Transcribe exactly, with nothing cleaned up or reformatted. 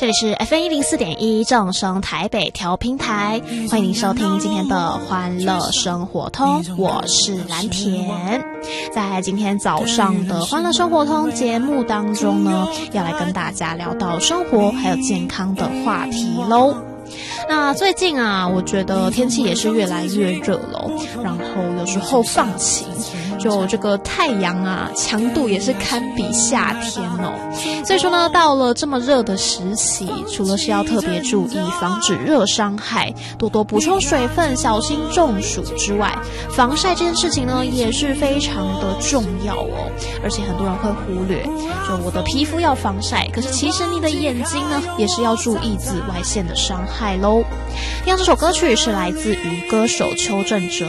这里是 F M 一零四点一正声台北调频台，欢迎您收听今天的欢乐生活通，我是蓝田。在今天早上的欢乐生活通节目当中呢，要来跟大家聊到生活还有健康的话题咯。那最近啊，我觉得天气也是越来越热了，然后有时候放晴，就这个太阳啊，强度也是堪比夏天哦。所以说呢，到了这么热的时期，除了是要特别注意防止热伤害，多多补充水分，小心中暑之外，防晒这件事情呢也是非常的重要哦。而且很多人会忽略，就我的皮肤要防晒，可是其实你的眼睛呢也是要注意紫外线的伤害咯。听到这首歌曲是来自于歌手邱正哲